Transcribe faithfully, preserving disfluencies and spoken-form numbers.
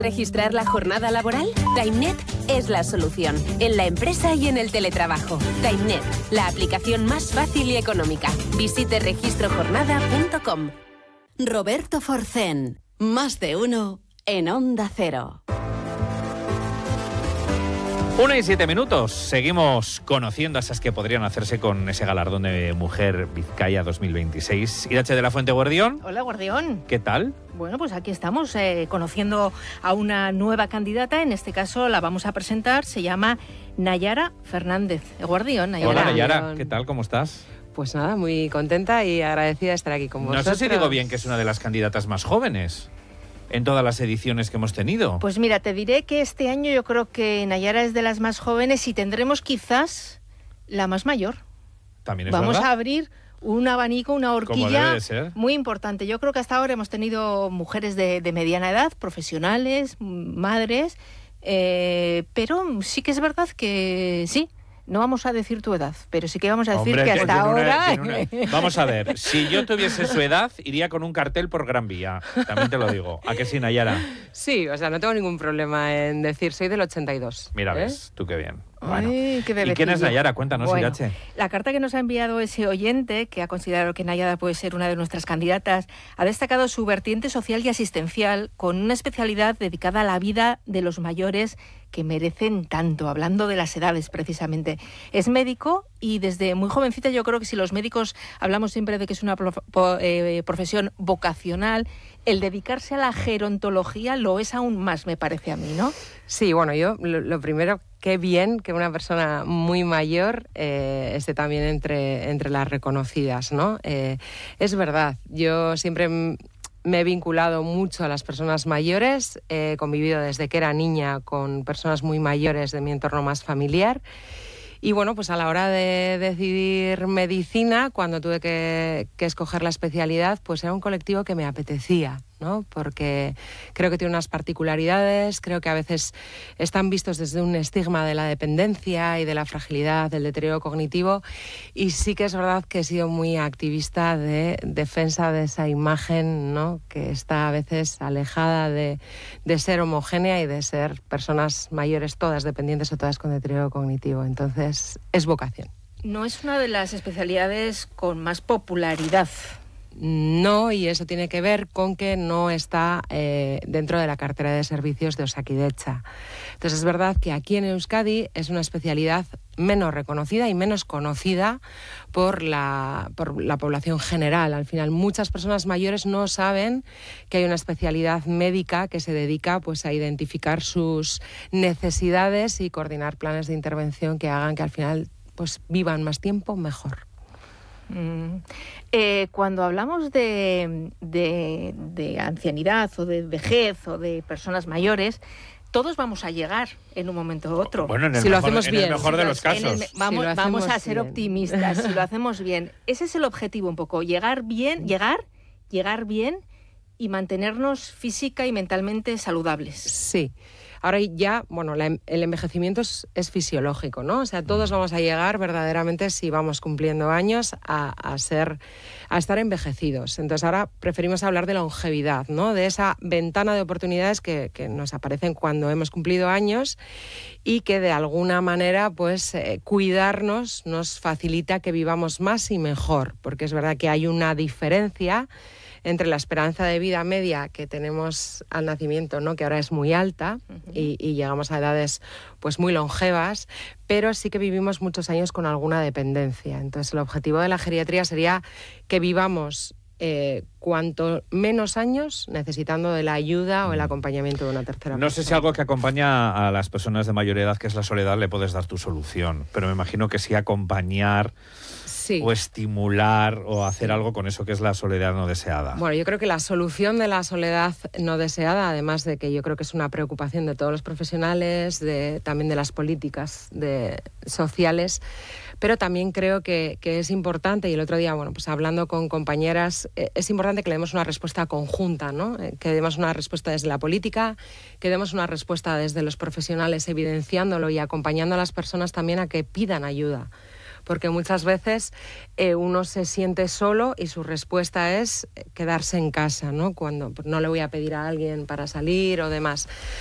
¿Registrar la jornada laboral? TimeNet es la solución, en la empresa y en el teletrabajo. TimeNet, la aplicación más fácil y económica. Visite registro jornada punto com. Roberto Forcén, más de uno en Onda Cero. Una y siete minutos. Seguimos conociendo a esas que podrían hacerse con ese galardón de Mujer Vizcaya dos mil veintiséis. Irache de la Fuente Guardión. Hola, Guardión. ¿Qué tal? Bueno, pues aquí estamos eh, conociendo a una nueva candidata. En este caso la vamos a presentar. Se llama Nayara Fernández. Guardión, Nayara. Hola, Nayara. ¿Qué tal? ¿Cómo estás? Pues nada, muy contenta y agradecida de estar aquí con vosotros. No sé si digo bien que es una de las candidatas más jóvenes en todas las ediciones que hemos tenido. Pues mira, te diré que este año yo creo que Nayara es de las más jóvenes y tendremos quizás la más mayor. También es Vamos verdad. a abrir un abanico, una Como horquilla debe de ser. muy importante. Yo creo que hasta ahora hemos tenido mujeres de, de mediana edad, profesionales, madres, eh, pero sí que es verdad que sí. No vamos a decir tu edad, pero sí que vamos a decir Hombre, que que hasta tiene una- ahora... tiene una- Vamos a ver, si yo tuviese su edad, iría con un cartel por Gran Vía. También te lo digo. ¿A qué sí, Nayara? Sí, o sea, no tengo ningún problema en decir, soy del ochenta y dos. Mira, ¿eh? ves, tú qué bien. Bueno. Ay, qué ¿Y quién es bebecilla. Nayara? Cuéntanos, Bueno, Irache. la carta que nos ha enviado ese oyente, que ha considerado que Nayara puede ser una de nuestras candidatas, ha destacado su vertiente social y asistencial con una especialidad dedicada a la vida de los mayores que merecen tanto, hablando de las edades precisamente. Es médico y desde muy jovencita yo creo que si los médicos hablamos siempre de que es una prof- po- eh, profesión vocacional, el dedicarse a la gerontología lo es aún más, me parece a mí, ¿no? Sí, bueno, yo lo, lo primero, qué bien que una persona muy mayor eh, esté también entre, entre las reconocidas, ¿no? Eh, es verdad, yo siempre m- me he vinculado mucho a las personas mayores, he convivido desde que era niña con personas muy mayores de mi entorno más familiar. Y bueno, pues a la hora de decidir medicina, cuando tuve que, que escoger la especialidad, pues era un colectivo que me apetecía, ¿no? Porque creo que tiene unas particularidades, creo que a veces están vistos desde un estigma de la dependencia y de la fragilidad, del deterioro cognitivo, y sí que es verdad que he sido muy activista de defensa de esa imagen, ¿no? Que está a veces alejada de, de ser homogénea y de ser personas mayores todas dependientes o todas con deterioro cognitivo. Entonces, es vocación. No es una de las especialidades con más popularidad. No, y eso tiene que ver con que no está eh, dentro de la cartera de servicios de Osakidetza. Entonces es verdad que aquí en Euskadi es una especialidad menos reconocida y menos conocida por la, por la población general. Al final, muchas personas mayores no saben que hay una especialidad médica que se dedica pues, a identificar sus necesidades y coordinar planes de intervención que hagan que al final pues, vivan más tiempo mejor. Mm. Eh, cuando hablamos de, de, de ancianidad o de vejez o de personas mayores, todos vamos a llegar en un momento u otro. Bueno, en el Si lo mejor, hacemos en el bien. mejor de los En el casos. me- vamos, Si lo vamos a hacemos ser bien. optimistas, si lo hacemos bien. Ese es el objetivo un poco, llegar bien, llegar, llegar bien y mantenernos física y mentalmente saludables. Sí. Ahora ya, bueno, la, el envejecimiento es, es fisiológico, ¿no? O sea, todos vamos a llegar verdaderamente, si vamos cumpliendo años, a, a ser, a estar envejecidos. Entonces ahora preferimos hablar de longevidad, ¿no? De esa ventana de oportunidades que, que nos aparecen cuando hemos cumplido años y que de alguna manera, pues, eh, cuidarnos nos facilita que vivamos más y mejor, porque es verdad que hay una diferencia entre la esperanza de vida media que tenemos al nacimiento, ¿no? Que ahora es muy alta, uh-huh. y, y llegamos a edades pues muy longevas, pero sí que vivimos muchos años con alguna dependencia. Entonces el objetivo de la geriatría sería que vivamos eh, cuanto menos años necesitando de la ayuda o el acompañamiento de una tercera No persona. sé si algo que acompaña a las personas de mayor edad, que es la soledad, le puedes dar tu solución, pero me imagino que sí acompañar... Sí. o estimular o hacer algo con eso que es la soledad no deseada. Bueno, yo creo que la solución de la soledad no deseada, además de que yo creo que es una preocupación de todos los profesionales, de, también de las políticas de, sociales, pero también creo que, que es importante, y el otro día, bueno, pues hablando con compañeras, eh, es importante que le demos una respuesta conjunta, ¿no? Eh, que demos una respuesta desde la política, que demos una respuesta desde los profesionales, evidenciándolo y acompañando a las personas también a que pidan ayuda. porque muchas veces eh, uno se siente solo y su respuesta es quedarse en casa, ¿no? Cuando no le voy a pedir a alguien para salir o demás.